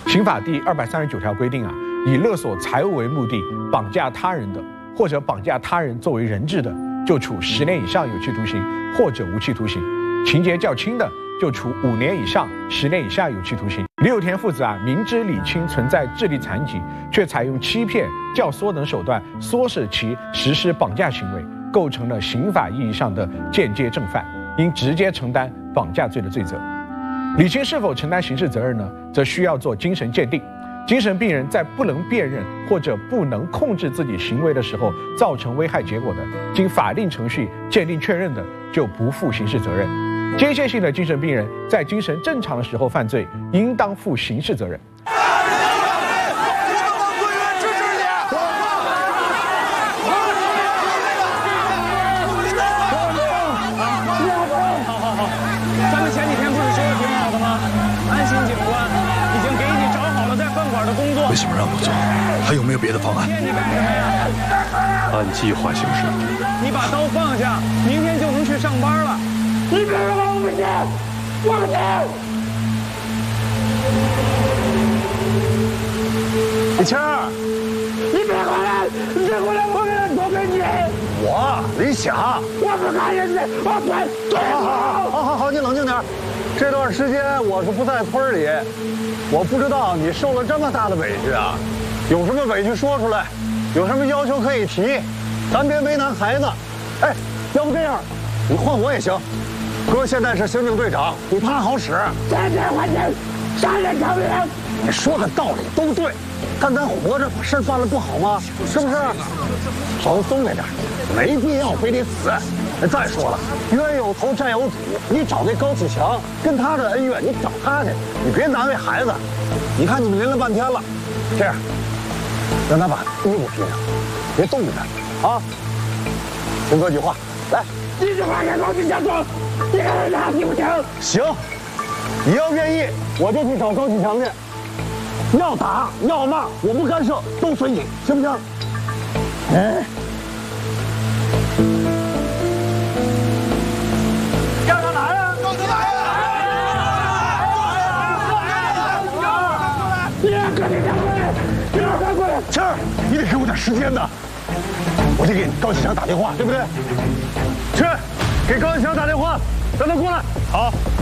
刑法第239条规定啊，以勒索财物为目的绑架他人的，或者绑架他人作为人质的，就处10年以上有期徒刑或者无期徒刑；情节较轻的，就处5年以上10年以下有期徒刑。李有田父子啊，明知李青存在智力残疾，却采用欺骗、教唆等手段唆使其实施绑架行为，构成了刑法意义上的间接正犯，应直接承担绑架罪的罪责。李青是否承担刑事责任呢？则需要做精神鉴定。精神病人在不能辨认或者不能控制自己行为的时候，造成危害结果的，经法定程序鉴定确认的，就不负刑事责任。间歇性的精神病人在精神正常的时候犯罪，应当负刑事责任。 咱们前几天不是说的挺好的吗？安心警官已经给你找好了在饭馆的工作。 为什么让我做？还有没有别的方案？ 骗你干什么呀？ 按计划行事。 你把刀放下，明天就能去上班了。你别让我不行，我不行。 李青儿， 你别过来，你别过来，我给他多给你。 李想， 我不看人家，我管。 好，你冷静点。这段时间我是不在村里，我不知道你受了这么大的委屈啊。有什么委屈说出来，有什么要求可以提，咱别为难孩子。哎，要不这样，你换我也行。哥现在是刑警队长，比他好使。 天天换人，杀人偿命。 你说的道理都对，但咱活着把事办了不好吗？是不是？放松着点，没必要非得死。再说了，冤有头债有主，你找那高启强，跟他的恩怨你找他去，你别难为孩子。你看你们淋了半天了，这样，让他把衣服披上，别冻着他啊。听哥句话，来， 一句话给高启强说，你看他听不听？ 行，你要愿意，我就去找高启强去。要打要骂，我不干涉，都随你，行不行？哎。 让他来呀！ 让他来呀！ 你赶紧过来！你赶过来！ 青儿，你得给我点时间呐，我得给高启强打电话，对不对？去，给高启强打电话，让他过来。 好。